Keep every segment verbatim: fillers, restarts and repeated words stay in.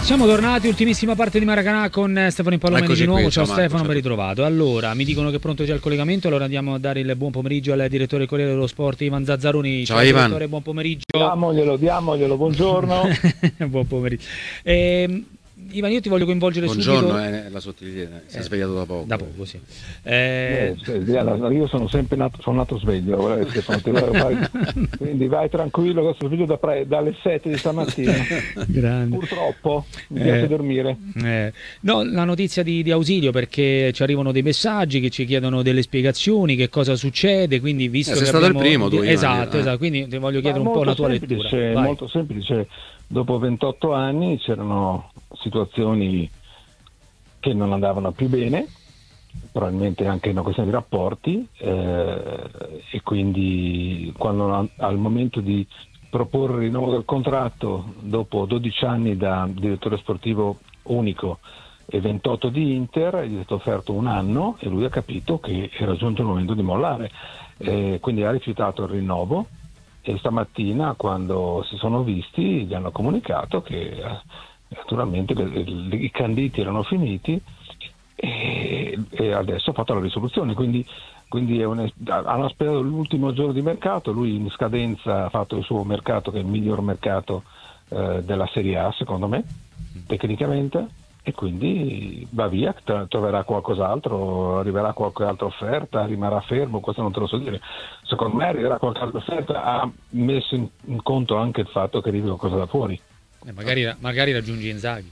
Siamo tornati, ultimissima parte di Maracanã con Stefano Impallomeni Eccoci di nuovo. qui, ciao ciao Stefano, Marco, ben ciao. ritrovato. Allora, mi dicono che è pronto già il collegamento, allora andiamo a dare il buon pomeriggio al direttore del Corriere dello Sport, Ivan Zazzaroni. Ciao, ciao Ivan. direttore, buon pomeriggio. Diamoglielo, diamoglielo, buongiorno. Buon pomeriggio. Eh, Ivan, io ti voglio coinvolgere Buongiorno, subito. è la sottigliera, si è Eh, svegliato da poco. Da poco, sì. Eh, Eh, io sono sempre nato, sono nato sveglio, eh, Stefano, ti volevo fare- quindi vai tranquillo, questo video da pre- dalle sette di stamattina. grande. Purtroppo mi Eh, piace dormire. eh, no, la notizia di, di ausilio, perché ci arrivano dei messaggi che ci chiedono delle spiegazioni, che cosa succede, quindi visto Eh, che sei stato abbiamo... il primo, tu, Ivan, esatto, eh. esatto, quindi ti voglio Ma chiedere un po' molto la tua semplice, lettura. Vai. molto semplice. Dopo ventotto anni c'erano situazioni che non andavano più bene, probabilmente anche una questione di rapporti, eh, e quindi quando al momento di proporre il rinnovo del contratto dopo dodici anni da direttore sportivo unico e ventotto di Inter, gli è stato offerto un anno e lui ha capito che era giunto il momento di mollare, eh, quindi ha rifiutato il rinnovo e stamattina quando si sono visti gli hanno comunicato che eh, naturalmente le- le- i canditi erano finiti e, e adesso ha fatto la risoluzione, quindi, quindi è un, hanno aspettato l'ultimo giorno di mercato, lui in scadenza ha fatto il suo mercato che è il miglior mercato eh, della Serie A secondo me tecnicamente, e quindi va via, tro- troverà qualcos'altro, arriverà qualche altra offerta, rimarrà fermo, questo non te lo so dire, secondo me arriverà qualche altra offerta, ha messo in, in conto anche il fatto che arrivi qualcosa da fuori. Eh, magari, magari raggiungi Inzaghi.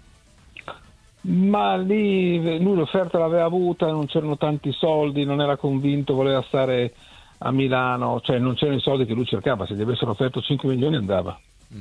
Ma lì lui l'offerta l'aveva avuta, non c'erano tanti soldi, non era convinto, voleva stare a Milano, cioè non c'erano i soldi che lui cercava, se gli avessero offerto cinque milioni andava.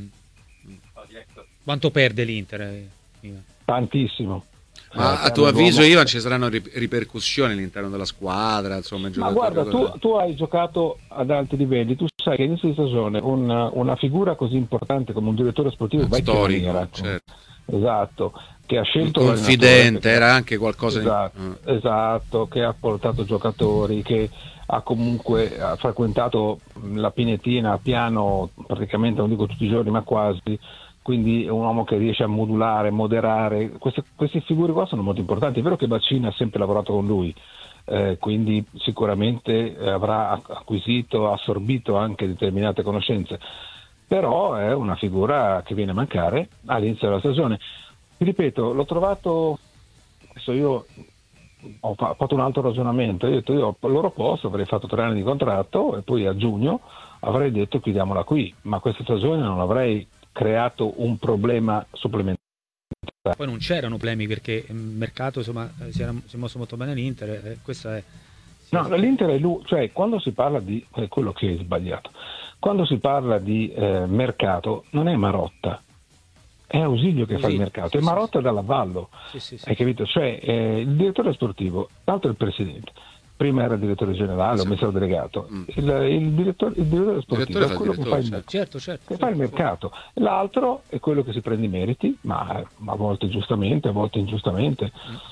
Quanto perde l'Inter? eh, Ivan? Tantissimo. Ma Eh, a tuo l'uomo- avviso, Ivan, ci saranno ri- ripercussioni all'interno della squadra, insomma, i Ma giocatori- guarda, tu, tu hai giocato ad alti livelli, tu sai che all'inizio di stagione una, una figura così importante come un direttore sportivo vecchio storico, maniera, certo. esatto, che ha Un scelto confidente, l'allenatore, era anche qualcosa di... esatto, eh. esatto, che ha portato giocatori, che ha comunque ha frequentato la Pinetina a piano praticamente, non dico tutti i giorni, ma quasi, quindi è un uomo che riesce a modulare, moderare, queste, queste figure qua sono molto importanti. È vero che Bacini ha sempre lavorato con lui, eh, quindi sicuramente avrà acquisito, assorbito anche determinate conoscenze, però è una figura che viene a mancare all'inizio della stagione. Ti ripeto, l'ho trovato, adesso io ho fa- fatto un altro ragionamento, io ho detto io al loro posto avrei fatto tre anni di contratto e poi a giugno avrei detto chiudiamola qui, ma questa stagione non avrei creato un problema supplementare. Poi non c'erano problemi perché il mercato insomma eh, si, era, si è mosso molto bene l'Inter, eh, questa è... sì, No, l'Inter è lui, cioè quando si parla di, è quello che è sbagliato, quando si parla di eh, mercato non è Marotta, è Ausilio che fa il Ausilio, mercato, sì, e sì, Marotta dall'avvallo, sì, sì, sì. hai capito? Cioè eh, il direttore sportivo, tanto il presidente, prima era il direttore generale o Sì. amministratore delegato, Mm. il, il direttore, il direttore sportivo direttore è fa il quello che fa direttore, il certo. mercato. Certo, certo. Che fa il mercato, l'altro è quello che si prende i meriti, ma a volte giustamente, a volte ingiustamente,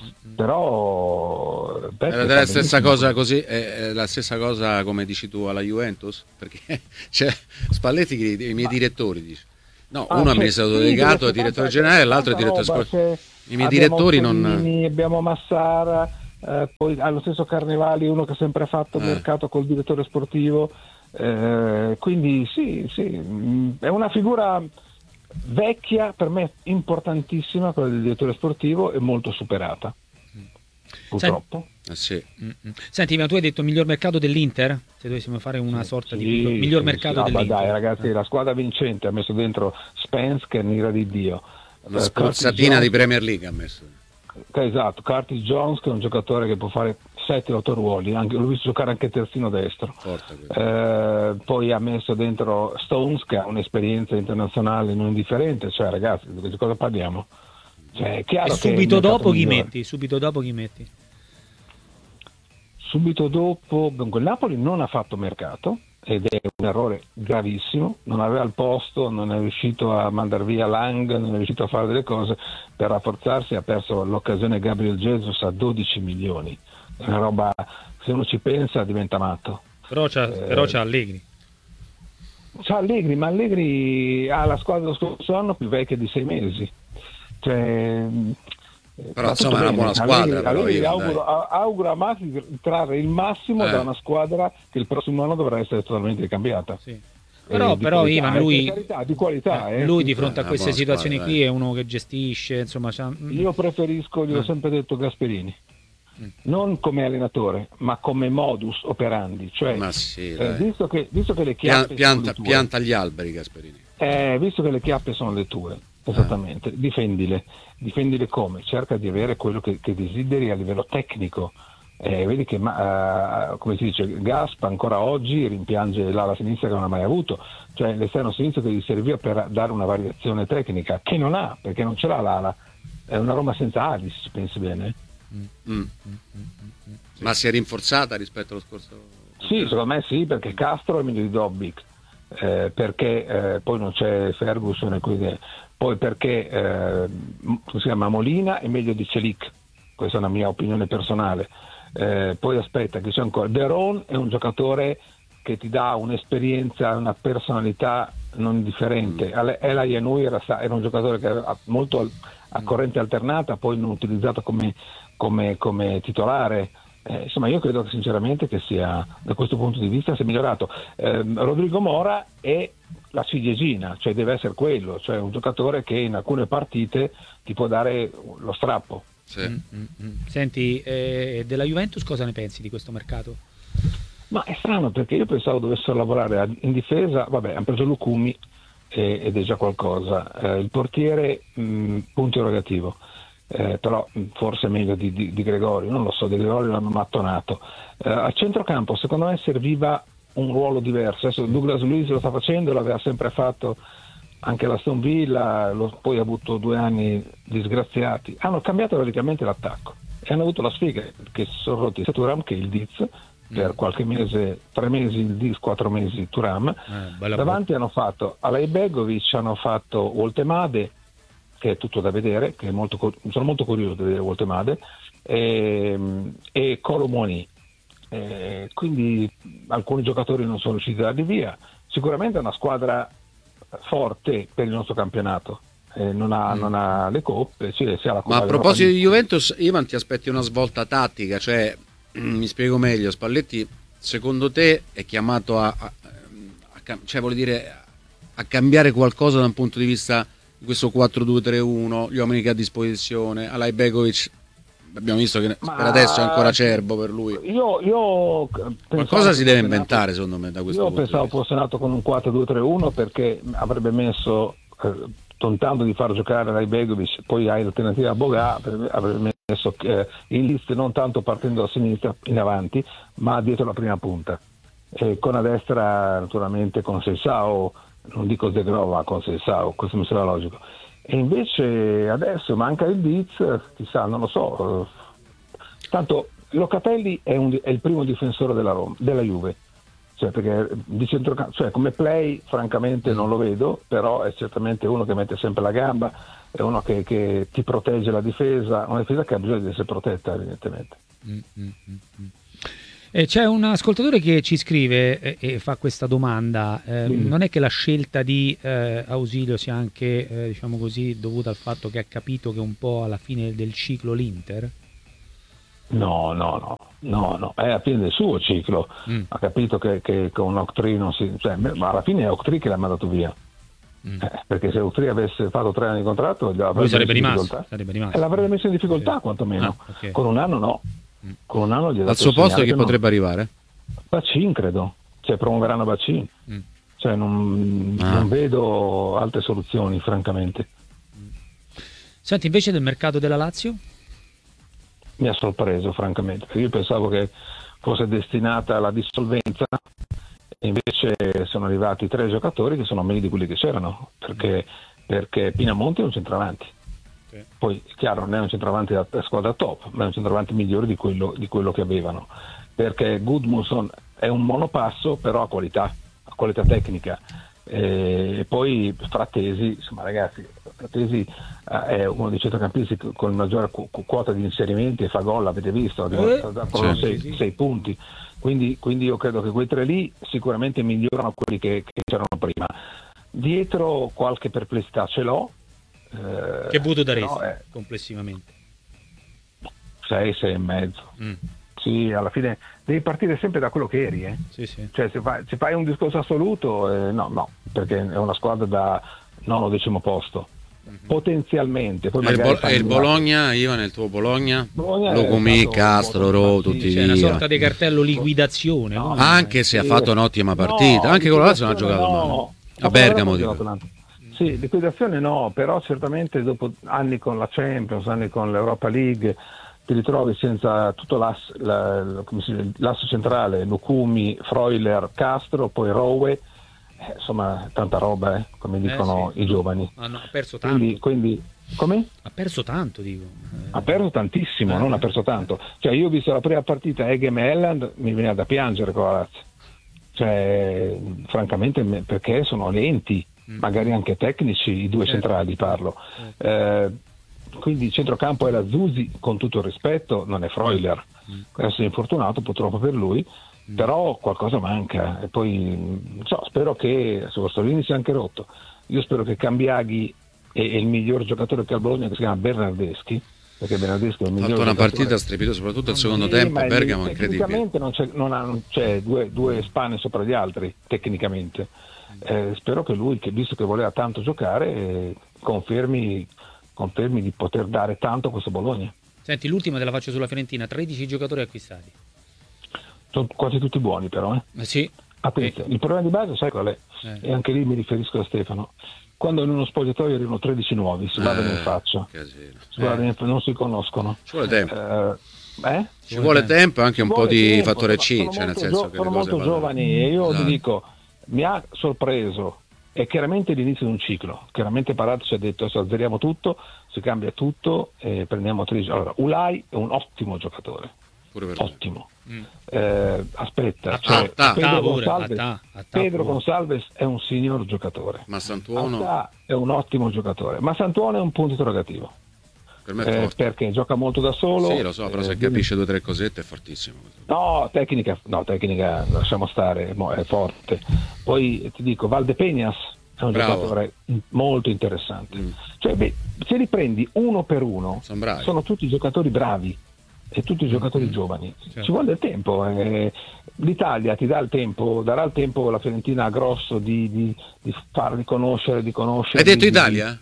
però Beppe Era fa della stessa benissimo cosa quello. così, è, è la stessa cosa come dici tu alla Juventus? Perché c'è Spalletti che i miei direttori dice. No, Ah, uno c'è- amministratore sì, delegato c'è è direttore tanta- generale, c'è l'altro è tanta direttore roba, sportivo. c'è- I miei abbiamo direttori non... Solini, abbiamo Massara, eh, poi allo stesso Carnevali uno che ha sempre fatto Eh. mercato col direttore sportivo, eh, quindi sì, sì, mh, è una figura vecchia, per me importantissima quella del direttore sportivo, e molto superata, purtroppo. Eh sì. Mm, mm. Senti, ma tu hai detto miglior mercato dell'Inter? Se dovessimo fare una sorta di Sì, miglior, miglior sì, mercato sì. Ah, ma dell'Inter. dai ragazzi, Eh. la squadra vincente ha messo dentro Spence, che è un'ira di Dio. Una Eh, spruzzatina Curtis di Jones- Premier League ha messo. Esatto, Curtis Jones, che è un giocatore che può fare sette otto ruoli, anche, l'ho visto giocare anche terzino destro. Forte quello. Eh, poi ha messo dentro Stones, che ha un'esperienza internazionale non indifferente, cioè ragazzi, di che cosa parliamo? Cioè, è chiaro E che è il subito mercato dopo chi migliore. metti? Subito dopo chi metti? Subito dopo, dunque, il Napoli non ha fatto mercato ed è un errore gravissimo, non aveva il posto, non è riuscito a mandare via Lang, non è riuscito a fare delle cose per rafforzarsi, ha perso l'occasione Gabriel Jesus a dodici milioni, è una roba, se uno ci pensa diventa matto. Però c'ha, Eh, però c'ha Allegri. C'ha Allegri, ma Allegri ha la squadra dello scorso anno più vecchia di sei mesi. Cioè, però insomma è una buona squadra. A però lui io, auguro, a- auguro a Maxi di trarre il massimo Eh. da una squadra che il prossimo anno dovrà essere totalmente cambiata. Sì. Però, Eh, di però qualità, Ivan, eh, lui, per carità, di qualità, eh, eh. lui di fronte a Eh, queste buona situazioni squadra, qui dai. è uno che gestisce, insomma, c'ha- mm. Io preferisco, gliel'ho Eh. sempre detto, Gasperini. Mm. Non come allenatore, ma come modus operandi. Cioè, ma sì, eh, dai. visto, che, visto che le Pia- chiappe sono pianta, le tue, pianta gli alberi, Gasperini. eh, visto che le chiappe sono le tue, esattamente, difendile. Difendile come? Cerca di avere quello che, che desideri a livello tecnico. Eh, vedi che ma, eh, come si dice, Gaspa ancora oggi rimpiange l'ala sinistra che non ha mai avuto, cioè l'esterno sinistro che gli serviva per dare una variazione tecnica che non ha, perché non ce l'ha l'ala, è una Roma senza ali, se ci pensi bene. Mm. Ma si è rinforzata rispetto allo scorso? Sì, secondo me sì, perché Castro è meglio di Dobbik, eh, perché eh, poi non c'è Ferguson e così, poi perché eh, m- si chiama Molina è meglio di Celic, questa è una mia opinione personale. Eh, poi aspetta che c'è ancora Veron, è un giocatore che ti dà un'esperienza, una personalità non indifferente. Mm. Ela Yanui era, era un giocatore che era molto al- a corrente alternata, poi non utilizzato come, come, come titolare. Eh, insomma, io credo che sinceramente che sia, da questo punto di vista, si è migliorato. Eh, Rodrigo Mora è la ciliegina, cioè deve essere quello, cioè un giocatore che in alcune partite ti può dare lo strappo. Sì. Mm, mm, mm. Senti, eh, della Juventus cosa ne pensi di questo mercato? Ma è strano perché io pensavo dovessero lavorare in difesa, vabbè, hanno preso Lucumi eh, ed è già qualcosa. Eh, il portiere, mh, punto interrogativo. Eh, però forse meglio di, di, di Gregorio, non lo so, di Gregorio l'hanno mattonato. Eh, a centrocampo secondo me serviva un ruolo diverso. Adesso Douglas Luiz lo sta facendo, l'aveva sempre fatto anche la Aston Villa, lo, poi ha avuto due anni disgraziati. Hanno cambiato radicalmente l'attacco e hanno avuto la sfiga che si sono rotti sia Thuram che il Diz per qualche mese, tre mesi il Diz, quattro mesi Thuram. Eh, Davanti hanno fatto Alejbegovic, hanno fatto Woltemade, che è tutto da vedere, che è molto, sono molto curioso di vedere Woltemade, e, e Colomoni. E quindi alcuni giocatori non sono riusciti a darli via. Sicuramente è una squadra forte per il nostro campionato. Eh, non, ha, mm. non ha le coppe, sì, si ha la Coppa. Ma a proposito di Juventus, Ivan, ti aspetti una svolta tattica, cioè mi spiego meglio, Spalletti secondo te è chiamato a, a, a, cioè, vuol dire, a cambiare qualcosa da un punto di vista di questo quattro due tre uno, gli uomini che ha a disposizione? Alajbegovic abbiamo visto che Ma per adesso è ancora acerbo per lui. Io, io qualcosa si deve inventare secondo me da questo io punto pensavo fosse nato con un quattro due tre uno perché avrebbe messo eh, tentando di far giocare Alajbegovic, poi hai l'alternativa a Bogà, avrebbe messo eh, in list non tanto partendo da sinistra in avanti ma dietro la prima punta, e con a destra naturalmente con Sessao, non dico De Grova, con Sessao, questo mi sembra logico. E invece adesso manca il Diz, chissà, non lo so. Tanto Locatelli è, un, è il primo difensore della Roma, della Juve, cioè perché di centrocampo, cioè come play francamente non lo vedo, però è certamente uno che mette sempre la gamba, è uno che, che ti protegge la difesa, una difesa che ha bisogno di essere protetta evidentemente. Mm, mm, mm. Eh, c'è un ascoltatore che ci scrive e, e fa questa domanda, eh, mm. non è che la scelta di eh, Ausilio sia anche eh, diciamo così dovuta al fatto che ha capito che un po' alla fine del ciclo l'Inter? No, no, no, no, no, è alla fine del suo ciclo, mm. ha capito che, che con Octree non si, cioè, ma alla fine è Octree che l'ha mandato via, mm. eh, perché se Octree avesse fatto tre anni di contratto lui sarebbe rimasto, sarebbe rimasto. E l'avrebbe messo in difficoltà sì. quantomeno, ah, okay. con un anno no. Con un anno gli ha al suo posto chi potrebbe non... arrivare? Bacin credo, cioè promuoveranno Bacin, mm. cioè non, ah. non vedo altre soluzioni francamente. Senti, invece del mercato della Lazio? Mi ha sorpreso francamente, io pensavo che fosse destinata alla dissolvenza e invece sono arrivati tre giocatori che sono meglio di quelli che c'erano, perché, perché Pinamonti è un centravanti. Poi è chiaro, non è un centravanti da squadra top, ma è un centravanti migliore di quello, di quello che avevano, perché Gudmundsson è un monopasso però ha qualità, ha qualità tecnica, e poi Frattesi, insomma ragazzi, Frattesi è uno dei centrocampisti con maggiore quota di inserimenti e fa gol, avete visto, ha dato sei punti, quindi, quindi io credo che quei tre lì sicuramente migliorano quelli che, che c'erano prima. Dietro qualche perplessità ce l'ho, Eh, che voto daresti è complessivamente? sei, sei e mezzo. Mm. Sì, alla fine devi partire sempre da quello che eri, eh? Sì, sì. Cioè se fai, se fai un discorso assoluto, eh, no, no, perché è una squadra da nono decimo posto. Mm-hmm. Potenzialmente poi e il, Bo- e il Bologna, Ivan, il tuo Bologna, Bologna Locomì, Castro, Ro, tutti c'è via. una sorta di cartello liquidazione, no, anche se sì. ha fatto un'ottima partita, no, anche con la Lazio non ha giocato no. male a Bergamo dico. Sì, liquidazione no, però certamente dopo anni con la Champions, anni con l'Europa League, ti ritrovi senza tutto l'asse, la, la, l'asse centrale, Lukumi, Freuler, Castro, poi Rowe, eh, insomma tanta roba, eh, come dicono eh, sì. i giovani. Ah, no, ha perso tanto. Quindi, quindi come? Ha perso tanto, dico. Eh. Ha perso tantissimo, eh. non ha perso tanto. Cioè io ho visto la prima partita Egem e Helland, mi veniva da piangere con la Lazio. Cioè, francamente, perché sono lenti, mm. magari anche tecnici, i due certo. centrali parlo. Certo. Eh, quindi il centrocampo è la Zusi, con tutto il rispetto, non è Freuler. Mm. Adesso è infortunato purtroppo per lui, mm. però qualcosa manca. E poi so, spero che Sorsolini sia anche rotto. Io spero che Cambiaghi è, è il miglior giocatore che ha il Bologna, che si chiama Bernardeschi, perché Bernardeschi è il miglior ha fatto una giocatore. partita strepitosa, soprattutto il secondo sì, tempo. Bergamo è incredibile. Tecnicamente non c'è, non ha, non c'è due, due spanne sopra gli altri, tecnicamente. Eh, spero che lui, che visto che voleva tanto giocare, eh, confermi confermi di poter dare tanto a questo Bologna. Senti, l'ultima te la faccio sulla Fiorentina, tredici giocatori acquistati. Sono quasi tutti buoni però, eh? Eh sì. Attenzione, eh. il problema di base sai qual è? Eh. E anche lì mi riferisco a Stefano. Quando in uno spogliatoio arrivano tredici nuovi, si guardano eh, in faccia, si guardano in, non si conoscono. Ci vuole tempo. Eh, eh? Ci vuole tempo e anche un po' di tempo, fattore C, sono cioè nel molto senso gio- che sono le cose molto vanno... giovani e io esatto. ti dico, mi ha sorpreso. È chiaramente l'inizio di un ciclo. Chiaramente Parato ci ha detto adesso azzeriamo tutto, si cambia tutto e prendiamo tredici. Allora, Ulai è un ottimo giocatore. Pure per ottimo. Mm. Eh, aspetta, a cioè, ta, Pedro, ta, Gonçalves, a ta, a ta, Pedro Gonçalves è un signor giocatore. Ma Santuono è un ottimo giocatore. Ma Santuono è un punto interrogativo. Per me è eh, perché gioca molto da solo. Sì, lo so, però se eh, capisce due o tre cosette è fortissimo. No, tecnica, no, tecnica lasciamo stare, è forte. Poi ti dico, Valdepeñas è un Bravo. giocatore molto interessante. Mm. Cioè, beh, se li prendi uno per uno, sono, sono tutti giocatori bravi e tutti giocatori mm. giovani. Certo. Ci vuole del tempo. Eh. L'Italia ti dà il tempo, darà il tempo la Fiorentina a grosso di, di, di farli conoscere, di conoscere. Hai detto di, Italia?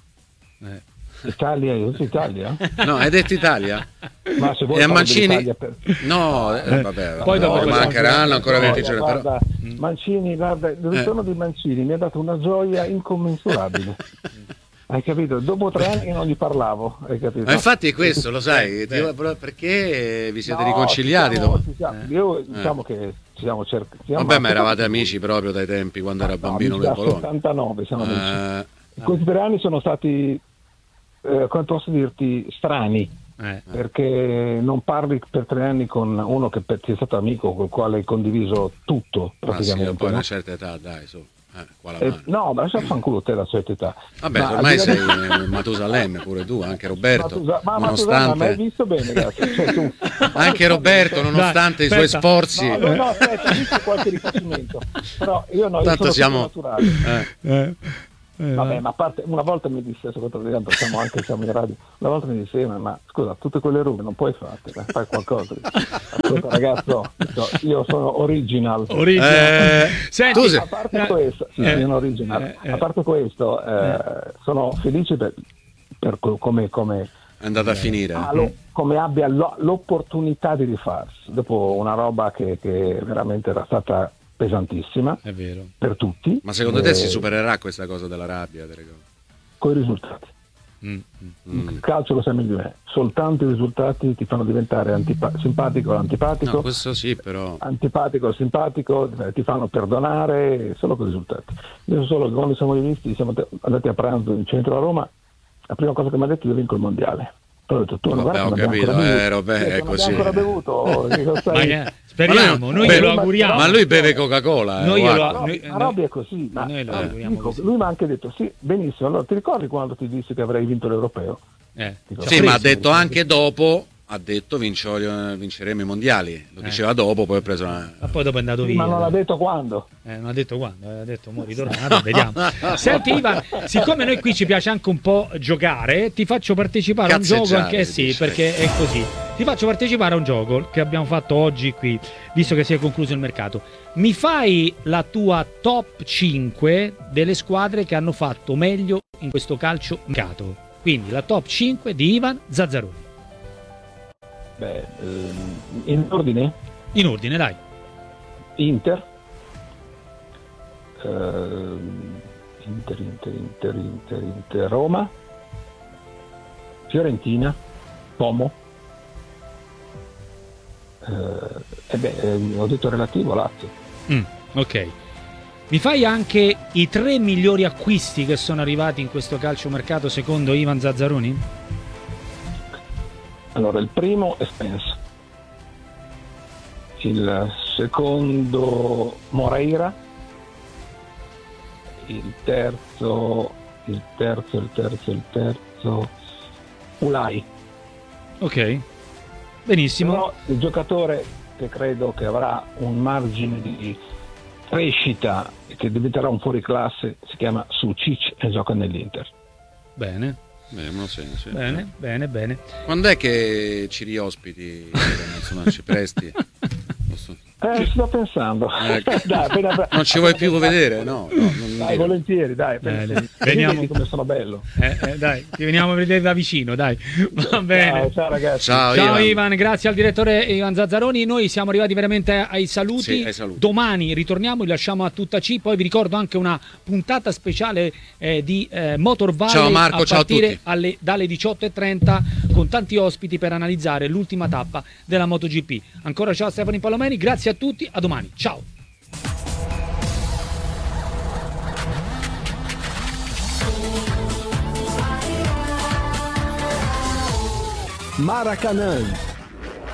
Di, eh. Italia, io detto Italia? No, hai detto Italia? Ma se vuoi e a Mancini per... no, eh, vabbè, poi no, dopo mancheranno ancora venti giorni. Guarda, però... Mancini, guarda, il ritorno eh. di Mancini mi ha dato una gioia incommensurabile. Hai capito? Dopo tre anni che non gli parlavo, hai capito? Ma infatti è questo, lo sai, eh, Dio, perché vi siete no, riconciliati? Ci siamo, dopo? Ci siamo. Eh. Io diciamo eh. che ci siamo cercati. Vabbè, ma eravate amici proprio dai tempi quando era bambino del Bologna. settantanove siamo eh. amici. Questi tre anni sono stati, eh, come posso dirti, strani. Eh. Perché non parli per tre anni con uno che ti è stato amico, con il quale hai condiviso tutto praticamente. Ma sì, poi no? una certa età, dai, su. Eh, eh, no, ma lascia fanculo te la certa età. Vabbè, ma ormai sei di... Matusalemme pure tu, anche Roberto. Matusa... Ma nonostante... ma hai visto bene, ragazzi? Cioè, tu... anche Roberto, nonostante dai, i suoi sforzi. No, no, no, aspetta, visto qualche rifacimento. Però io no, io tanto sono siamo naturale. Eh. Eh. Eh, Vabbè, ma a parte, una volta mi disse, tanto siamo anche siamo in radio, una volta mi disse, ma, ma scusa, tutte quelle rube non puoi farle, fai qualcosa. Ascolta, ragazzo, io sono original. original. Eh, Senti, a, a parte eh, questo, sì, eh, sono original. Eh, eh, a parte questo, eh, sono felice per, per come, come è andata a finire. Ah, lo, come abbia lo, l'opportunità di rifarsi dopo una roba che, che veramente era stata pesantissima, è vero, per tutti. Ma secondo eh, te si supererà questa cosa della rabbia? Con i risultati. Mm, mm. Il calcio lo sai meglio di me, soltanto i risultati ti fanno diventare antipa- simpatico o antipatico. No, questo sì, però antipatico o simpatico, ti fanno perdonare solo con i risultati. Io so solo che quando siamo rivisti, siamo andati a pranzo in centro a Roma, la prima cosa che mi ha detto: io vinco il mondiale. Poi ho detto, tu, vabbè, ho capito, eh, Robè, è così. Non abbiamo ancora bevuto. Ma speriamo, noi glielo auguriamo. Ma lui beve Coca-Cola. Noi eh, glielo, no, noi, la roba è così. Ma, noi lo no, auguriamo dico, così. lui mi ha anche detto, sì, benissimo. Allora, ti ricordi quando ti dissi che avrei vinto l'Europeo? Eh, dico, sì, ma ha detto anche dopo ha detto vincio- vinceremo i mondiali, lo Eh. diceva dopo, poi ha preso una... Ma poi dopo è andato Sì, via. ma non ha detto quando. Eh, non ha detto quando, ha detto mo ritornato, vediamo. Senti Ivan, siccome noi qui ci piace anche un po' giocare, ti faccio partecipare a un gioco Cazzeggiare, anche eh sì, dice. perché è così. Ti faccio partecipare a un gioco che abbiamo fatto oggi qui, visto che si è concluso il mercato. Mi fai la tua top cinque delle squadre che hanno fatto meglio in questo calcio mercato. Quindi la top cinque di Ivan Zazzaroni. Beh, ehm, in ordine? In ordine, dai. Inter. Ehm, Inter, Inter, Inter, Inter, Inter, Roma. Fiorentina. Como. Eh, e beh, ehm, ho detto relativo Lazio. Mm, ok. Mi fai anche i tre migliori acquisti che sono arrivati in questo calciomercato secondo Ivan Zazzaroni? Allora, il primo è Spence, il secondo Moreira, il terzo, il terzo, il terzo, il terzo, Ulai. Ok, benissimo. Però il giocatore che credo che avrà un margine di crescita e che diventerà un fuoriclasse si chiama Sucic e gioca nell'Inter. Bene, Beh, me lo segno, sì. bene, bene, bene. Quando è che ci riospiti? Insomma, ci presti? Posso- Eh, ci sto pensando. Ecco. Dai, appena- Non ci vuoi più appena- vedere? No, no, non Dai, dire. volentieri, dai. Dai, dai. Veniamo Veniamo- come sono bello. Eh, eh, dai, ti veniamo a vedere da vicino, dai. Va bene. Ciao, ciao ragazzi. Ciao, Ciao Ivan. Ivan, grazie al direttore Ivan Zazzaroni. Noi siamo arrivati veramente ai saluti. Sì, ai saluti. Domani ritorniamo, vi lasciamo a tutta C. Poi vi ricordo anche una puntata speciale eh, di eh, Motor Valley Ciao Marco, a ciao a partire tutti. alle- dalle diciotto e trenta con tanti ospiti per analizzare l'ultima tappa della MotoGP. Ancora ciao Stefano Palomeni, grazie a tutti, a domani. Ciao. Maracanã,